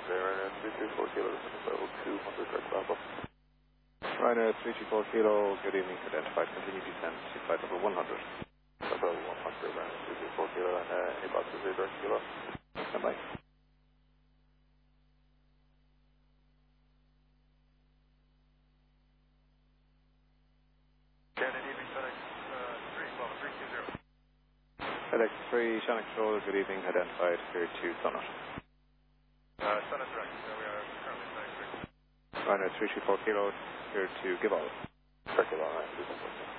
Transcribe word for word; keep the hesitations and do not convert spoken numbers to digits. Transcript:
Ryanair three two four kilo, level two hundred, correct level. Ryanair three two four kilo, good evening, identified, continue descent to flight level one hundred. Level one hundred, Ryanair three two four kilo, and uh, any boxes here, direct kilo. Stand by. FedEx three, Shannon Control, good evening, identified, clear to Sonnet. Uh, Sonnet direct, uh, we are currently FedEx three. Ryanair three two four kilo, clear to Gibal. Direct kilo, Ryanair three two four kilo.